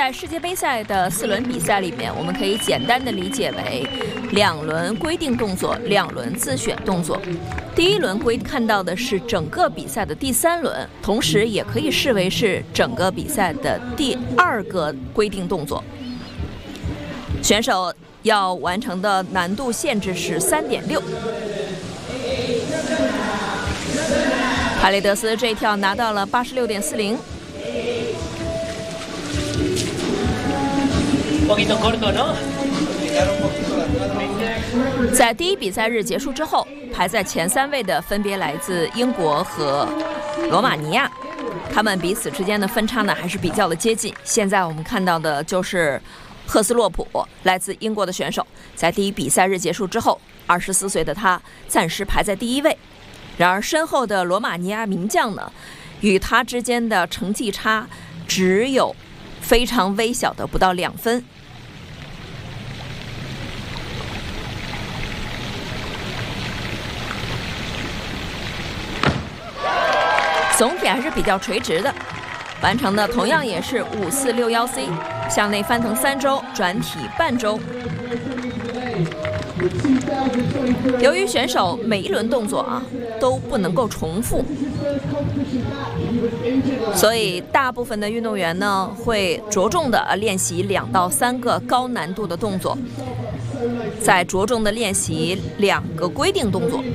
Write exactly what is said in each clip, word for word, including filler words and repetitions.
在世界杯赛的四轮比赛里面，我们可以简单的理解为两轮规定动作，两轮自选动作。第一轮规看到的是整个比赛的第三轮，同时也可以视为是整个比赛的第二个规定动作。选手要完成的难度限制是三点六。帕雷德斯这一跳拿到了八十六点四零。在第一比赛日结束之后，排在前三位的分别来自英国和罗马尼亚，他们彼此之间的分差呢还是比较的接近。现在我们看到的就是赫斯洛普，来自英国的选手，在第一比赛日结束之后，二十四岁的他暂时排在第一位。然而身后的罗马尼亚名将呢，与他之间的成绩差只有非常微小的不到两分。总体还是比较垂直的，完成的同样也是五四六幺 C， 向内翻腾三周，转体半周。由于选手每一轮动作啊都不能够重复，所以大部分的运动员呢会着重的练习两到三个高难度的动作，再着重的练习两个规定动作。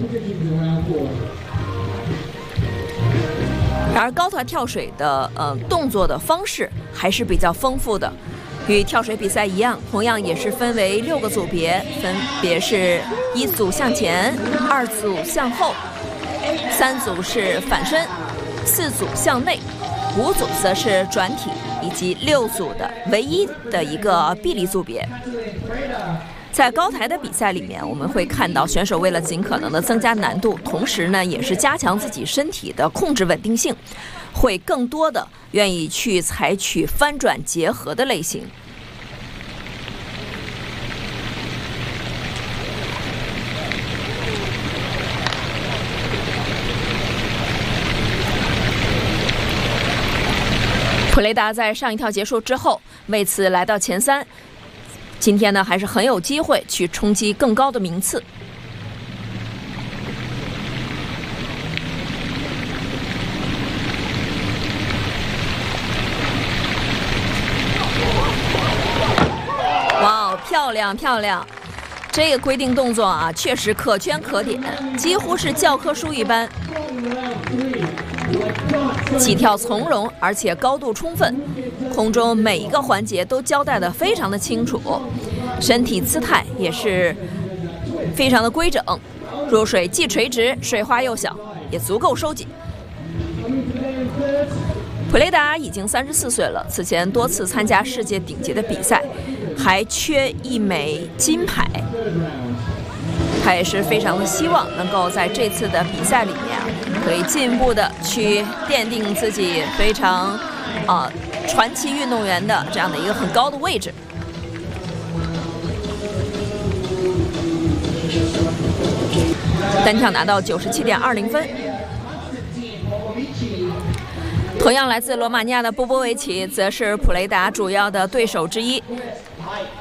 然而高台跳水的呃动作的方式还是比较丰富的，与跳水比赛一样，同样也是分为六个组别，分别是一组向前，二组向后，三组是反身，四组向内，五组则是转体，以及六组的唯一的一个臂力组别。在高台的比赛里面，我们会看到选手为了尽可能的增加难度，同时呢也是加强自己身体的控制稳定性，会更多的愿意去采取翻转结合的类型。普雷达在上一跳结束之后，为此来到前三。今天呢，还是很有机会去冲击更高的名次。哇，漂亮漂亮！这个规定动作啊，确实可圈可点，几乎是教科书一般。起跳从容，而且高度充分，空中每一个环节都交代得非常的清楚，身体姿态也是非常的规整，入水既垂直，水花又小，也足够收紧。普雷达已经三十四岁了，此前多次参加世界顶级的比赛，还缺一枚金牌。他也是非常的希望能够在这次的比赛里面啊，可以进一步的去奠定自己非常啊、呃、传奇运动员的这样的一个很高的位置。单跳拿到九十七点二零分。同样来自罗马尼亚的波波维奇，则是普雷达主要的对手之一。